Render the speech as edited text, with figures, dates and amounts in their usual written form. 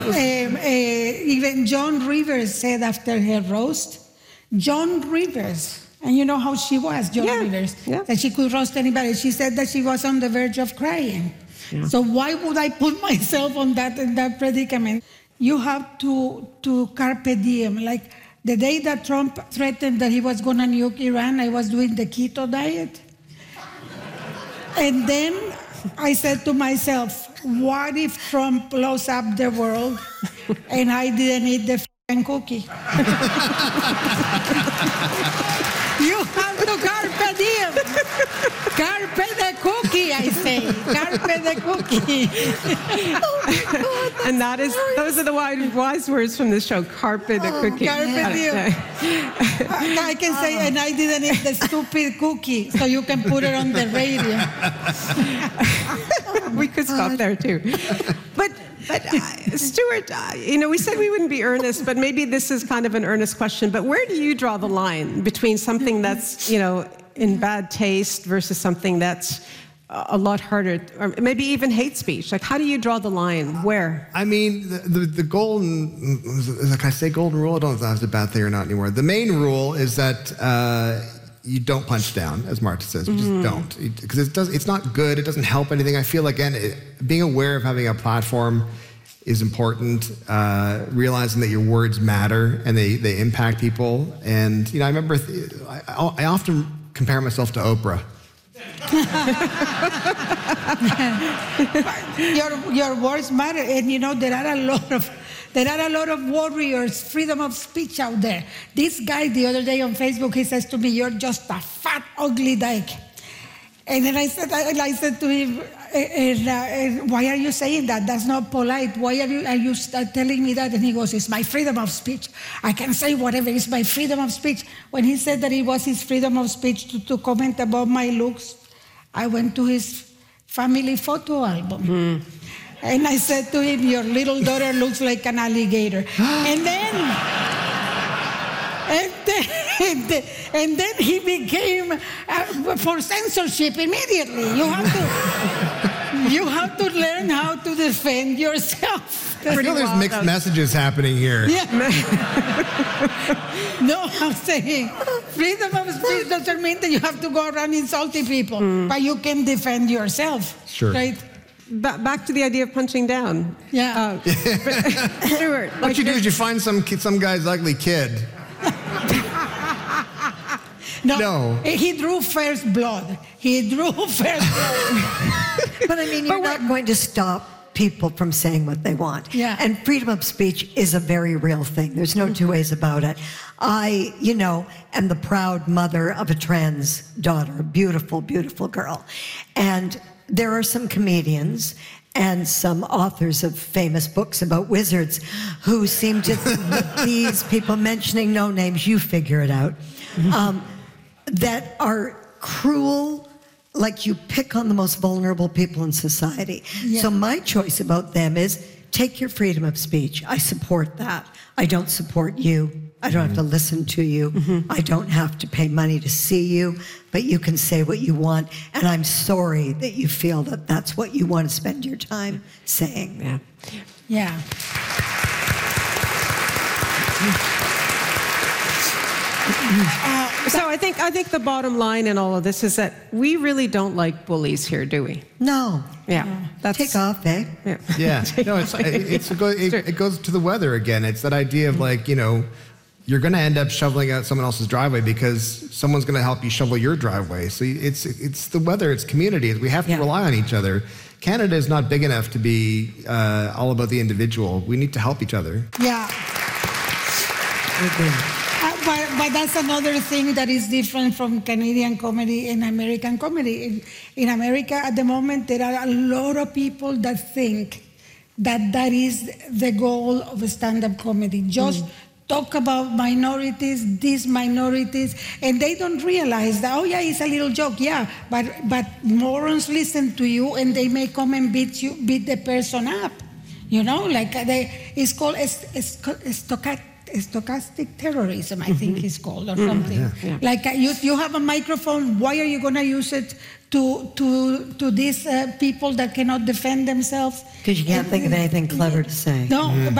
Even Joan Rivers said after her roast, Joan Rivers, and you know how she was, Joan Rivers, that she could roast anybody. She said that she was on the verge of crying. Yeah. So why would I put myself in that predicament? You have to carpe diem. Like the day that Trump threatened that he was going to nuke Iran, I was doing the keto diet. And then I said to myself, what if Trump blows up the world and I didn't eat the f***ing cookie? You have to carpe diem. Carpe the cookie, I say. Carpe the cookie. And those are the wise words from the show, carpe the cookie. Carpe diem. I can say, and I didn't eat the stupid cookie, so you can put it on the radio. We could stop there too. But Stuart, we said we wouldn't be earnest, but maybe this is kind of an earnest question. But where do you draw the line between something that's, in bad taste versus something that's a lot harder, or maybe even hate speech? Like, how do you draw the line? Where? I mean, the golden, like I say, golden rule. I don't know if that's a bad thing or not anymore. The main rule is that you don't punch down, as Marta says. You just don't, because it's not good. It doesn't help anything. I feel, again, being aware of having a platform is important. Realizing that your words matter and they impact people. And I remember I often compare myself to Oprah. Your words matter, and there are a lot of warriors, freedom of speech out there. This guy the other day on Facebook, he says to me, "You're just a fat, ugly dyke." And then I said to him, "Why are you saying that? That's not polite. Why are you telling me that?" And he goes, "It's my freedom of speech. I can say whatever. It's my freedom of speech." When he said that it was his freedom of speech to comment about my looks, I went to his family photo album. And I said to him, "Your little daughter looks like an alligator." And then he became for censorship immediately. You have to learn how to defend yourself. I feel there's mixed messages happening here. Yeah. No, I'm saying freedom of speech doesn't mean that you have to go around insulting people, but you can defend yourself. Sure. Right? Back to the idea of punching down. Yeah. Stuart, what you do is you find some guy's ugly kid. No. He drew first blood. But I mean, you're not going to stop people from saying what they want. Yeah. And freedom of speech is a very real thing. There's no two ways about it. I, am the proud mother of a trans daughter, a beautiful, beautiful girl. And there are some comedians and some authors of famous books about wizards who seem to think that these people, mentioning no names, you figure it out, that are cruel, like you pick on the most vulnerable people in society. Yeah. So my choice about them is take your freedom of speech. I support that. I don't support you. I don't have to listen to you. I don't have to pay money to see you, but you can say what you want. And I'm sorry that you feel that that's what you want to spend your time saying. Yeah. So I think the bottom line in all of this is that we really don't like bullies here, do we? No. Yeah. Take off, eh? Yeah. No, it goes to the weather again. It's that idea of you're going to end up shoveling out someone else's driveway because someone's going to help you shovel your driveway. So it's the weather, it's community. We have to rely on each other. Canada is not big enough to be all about the individual. We need to help each other. Yeah. But that's another thing that is different from Canadian comedy and American comedy. In America, at the moment, there are a lot of people that think that is the goal of stand-up comedy. Just talk about minorities, these minorities, and they don't realize that, it's a little joke, but morons listen to you and they may come and beat the person up. It's called stochastic terrorism, I think it's called, or something. Yeah. Like you have a microphone, why are you going to use it to these people that cannot defend themselves. Because you can't think of anything clever to say. No,